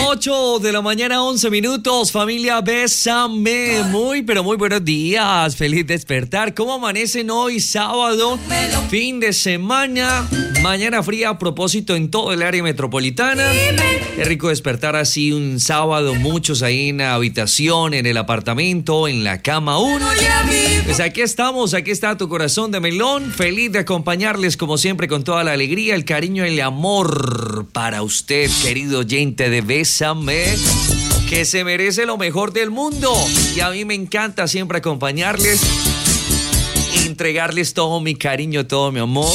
8 de la mañana, 11 minutos. Familia, bésame. Muy, pero muy buenos días. Feliz despertar. ¿Cómo amanecen hoy, sábado? Fin de semana. Mañana fría a propósito en todo el área metropolitana. Qué rico despertar así un sábado. Muchos ahí en la habitación, en el apartamento, en la cama aún. Pues aquí estamos. Aquí está tu corazón de melón. Feliz de acompañarles como siempre con toda la alegría, el cariño y el amor para usted, querido oyente de Bésame, que se merece lo mejor del mundo. Y a mí me encanta siempre acompañarles, entregarles todo mi cariño, todo mi amor.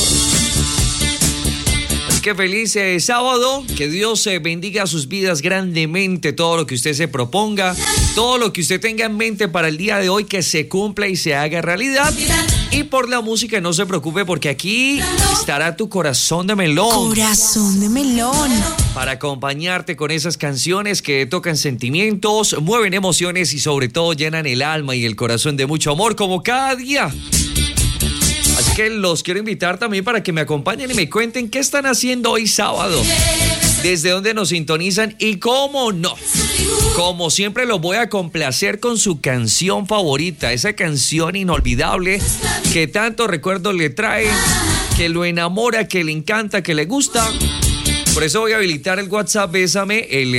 Así que feliz sábado, que Dios bendiga sus vidas grandemente, todo lo que usted se proponga, todo lo que usted tenga en mente para el día de hoy, que se cumpla y se haga realidad. Y por la música no se preocupe, porque aquí estará tu corazón de melón. Corazón de melón. Para acompañarte con esas canciones que tocan sentimientos, mueven emociones y sobre todo llenan el alma y el corazón de mucho amor, como cada día. Así que los quiero invitar también para que me acompañen y me cuenten qué están haciendo hoy sábado, desde dónde nos sintonizan y cómo no. Como siempre los voy a complacer con su canción favorita, esa canción inolvidable que tanto recuerdo le trae, que lo enamora, que le encanta, que le gusta. Por eso voy a habilitar el WhatsApp Bésame, el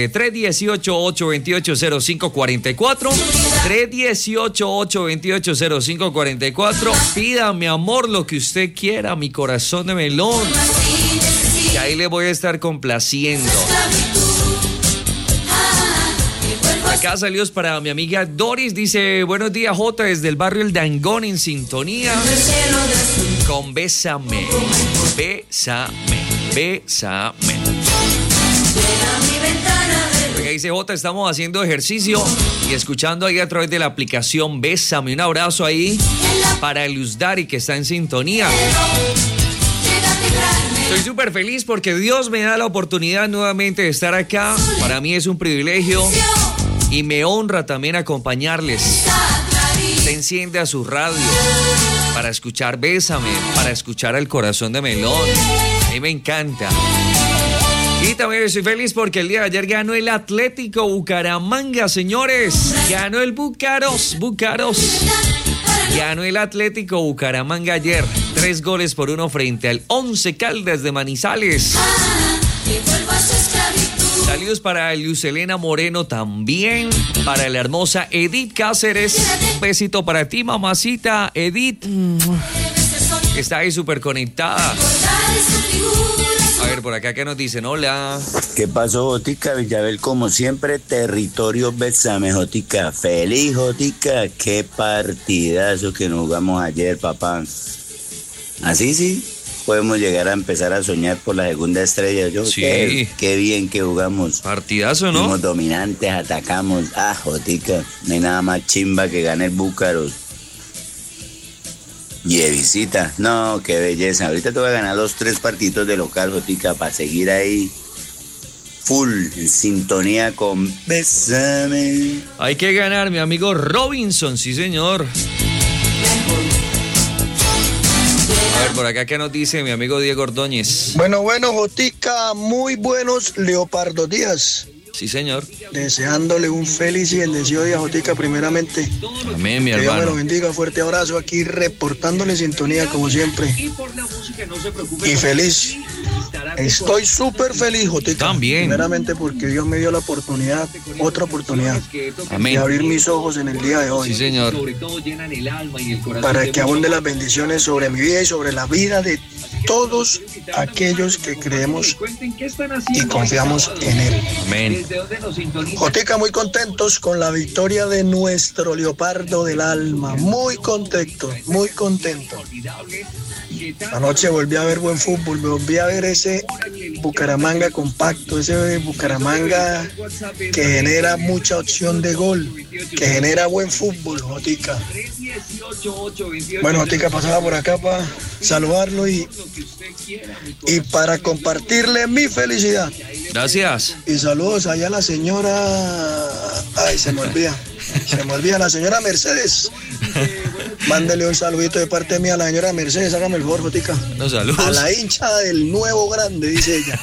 318-828-0544, 318-828-0544. Pídame, amor, lo que usted quiera, mi corazón de melón, y ahí le voy a estar complaciendo. Acá saludos para mi amiga Doris, dice: buenos días, Jota, desde el barrio El Dangón, en sintonía con Bésame, Bésame, Bésame. Oiga, dice Jota, estamos haciendo ejercicio y escuchando ahí a través de la aplicación Bésame. Un abrazo ahí para Luzdari, que está en sintonía. Estoy súper feliz porque Dios me da la oportunidad nuevamente de estar acá. Para mí es un privilegio y me honra también acompañarles. Se enciende a su radio para escuchar Bésame, para escuchar el corazón de melón. A mí me encanta. Y también estoy feliz porque el día de ayer ganó el Atlético Bucaramanga, señores. Ganó el Bucaros. Ganó el Atlético Bucaramanga ayer. 3-1 frente al Once Caldas de Manizales. Saludos para Lucelena Moreno también, para la hermosa Edith Cáceres. Un besito para ti, mamacita Edith. Está ahí súper conectada. A ver, por acá, ¿qué nos dicen? Hola. ¿Qué pasó, Jotica? Villabel, como siempre, territorio Bésame, Jotica. Feliz, Jotica. Qué partidazo que nos jugamos ayer, papá. Así sí, podemos llegar a empezar a soñar por la segunda estrella. Sí. Qué bien que jugamos. Partidazo, ¿no? Fuimos dominantes, atacamos. Jotica, no hay nada más chimba que gane el Búcaros. Y de visita, no, qué belleza. Ahorita te voy a ganar 2-3 partidos de local, Jotica, para seguir ahí full, en sintonía con Bésame. Hay que ganar, mi amigo Robinson, sí señor. A ver, por acá, ¿qué nos dice mi amigo Diego Ordóñez? Bueno, Jotica, muy buenos Leopardo días. Sí, señor. Deseándole un feliz y bendecido día, Jotica, primeramente. Amén, mi hermano. Que Dios me lo bendiga, fuerte abrazo aquí, reportándole sintonía como siempre. Y feliz. Estoy súper feliz, Jotica. También. Primeramente porque Dios me dio la oportunidad, otra oportunidad. Amén. De abrir mis ojos en el día de hoy. Sí, señor. Para que abunde las bendiciones sobre mi vida y sobre la vida de todos aquellos que creemos y confiamos en Él. Amén. Jotica, muy contentos con la victoria de nuestro Leopardo del alma. Muy contento, muy contento. Anoche volví a ver buen fútbol, volví a ver ese Bucaramanga compacto, ese Bucaramanga que genera mucha opción de gol, que genera buen fútbol, Jotica. Bueno, Jotica, pasaba por acá para saludarlo y para compartirle mi felicidad. Gracias. Y saludos allá a la señora... Ay, se me olvida la señora Mercedes. Mándele un saludito de parte mía a la señora Mercedes, hágame el favor, Jotica. Los saludos. A la hincha del Nuevo Grande, dice ella.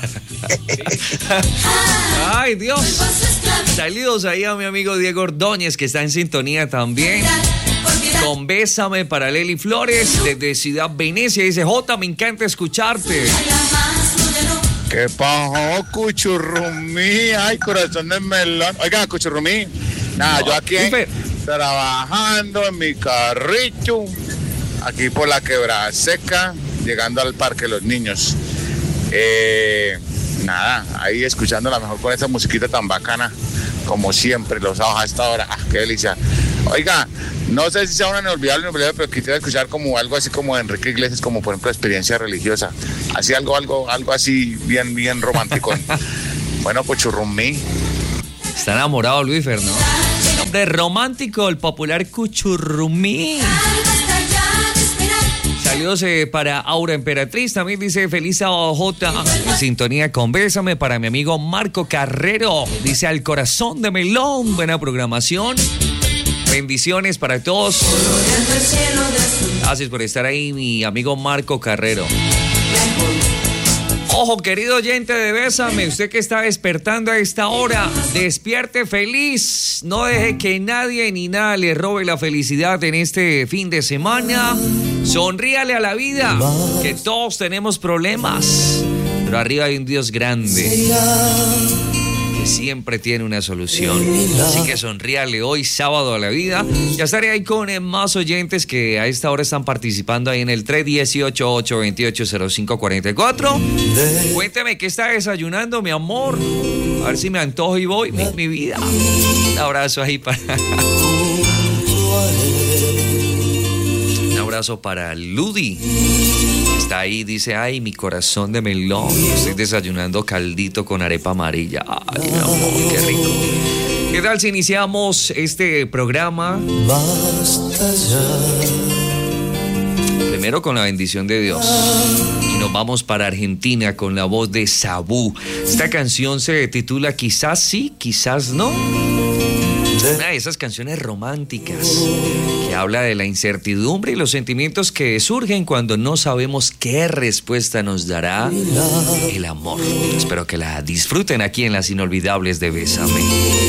Ay, Dios. Saludos ahí a mi amigo Diego Ordóñez, que está en sintonía también. Con Bésame para Leli Flores, desde Ciudad Venecia. Dice, Jota, me encanta escucharte. ¿Qué pasó, Cuchurrumí? Ay, corazón de melón. Oiga, Cuchurrumí. Nada, yo aquí trabajando en mi carrito, aquí por la Quebrada Seca, llegando al Parque de los Niños. Nada, ahí escuchando la mejor con esta musiquita tan bacana, como siempre, los sábados a esta hora. ¡Ah, qué delicia! Oiga, no sé si sea una inolvidable, pero quisiera escuchar como algo así como de Enrique Iglesias, como por ejemplo experiencia religiosa. Así algo así bien romántico. Bueno, pues Churrumí. Está enamorado Luis Fernando. Nombre romántico, el popular Cuchurrumí. Saludos para Aura Emperatriz. También dice feliz sábado, Jota. En sintonía con Bésame para mi amigo Marco Carrero. Dice al corazón de melón. Buena programación. Bendiciones para todos. Gracias por estar ahí, mi amigo Marco Carrero. Ojo, querido oyente de Bésame, usted que está despertando a esta hora, despierte feliz. No deje que nadie ni nada le robe la felicidad en este fin de semana. Sonríale a la vida, que todos tenemos problemas, pero arriba hay un Dios grande que siempre tiene una solución. Así que sonríale hoy, sábado, a la vida. Ya estaré ahí con más oyentes que a esta hora están participando ahí en el 318-828-0544. Cuénteme qué está desayunando, mi amor. A ver si me antojo y voy, mi vida. Un abrazo ahí para... Un abrazo para Ludi. Está ahí, dice, ay, mi corazón de melón. Estoy desayunando caldito con arepa amarilla. Ay, mi amor, qué rico. ¿Qué tal si iniciamos este programa? Primero con la bendición de Dios. Y nos vamos para Argentina con la voz de Sabú. Esta canción se titula Quizás sí, quizás no. Una de esas canciones románticas que habla de la incertidumbre y los sentimientos que surgen cuando no sabemos qué respuesta nos dará el amor. Espero que la disfruten aquí en las inolvidables de Bésame.